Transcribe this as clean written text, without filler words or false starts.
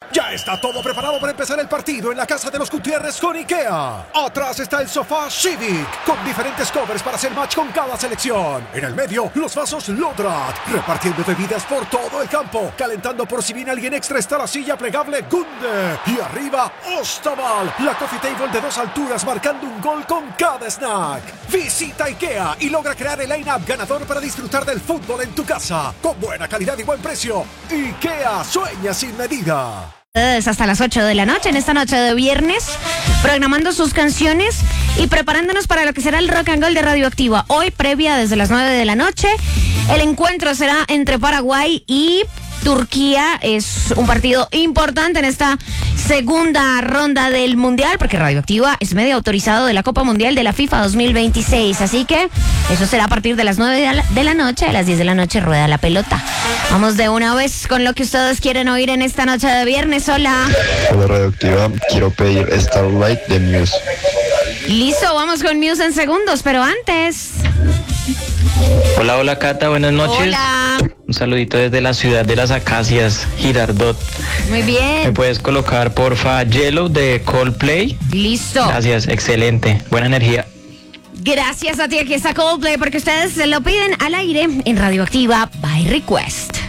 Ya está todo preparado para empezar el partido en la casa de los Gutiérrez con IKEA. Atrás está el sofá Civic, con diferentes covers para hacer match con cada selección. En el medio, los vasos Lodrat, repartiendo bebidas por todo el campo. Calentando por si viene alguien extra está la silla plegable Gunde. Y arriba, Ostaval, la coffee table de 2 alturas marcando un gol con cada snack. Visita IKEA y logra crear el line-up ganador para disfrutar del fútbol en tu casa. Con buena calidad y buen precio. IKEA, sueña sin medida. Hasta las 8 de la noche, en esta noche de viernes, programando sus canciones y preparándonos para lo que será el Rock and Roll de Radioactiva. Hoy, previa desde las 9 de la noche, el encuentro será entre Paraguay y Turquía. Es un partido importante en esta segunda ronda del Mundial, porque Radioactiva es medio autorizado de la Copa Mundial de la FIFA 2026. Así que eso será a partir de las 9 de la noche. A las 10 de la noche rueda la pelota. Vamos de una vez con lo que ustedes quieren oír en esta noche de viernes. Hola. Hola Radioactiva, quiero pedir Starlight de Muse. Listo, vamos con Muse en segundos, pero antes... Hola Cata, buenas noches. Hola. Un saludito desde la ciudad de las Acacias, Girardot. Muy bien. ¿Me puedes colocar porfa Yellow de Coldplay? Listo. Gracias, excelente, buena energía. Gracias a ti, aquí está Coldplay, porque ustedes se lo piden al aire en Radioactiva by Request.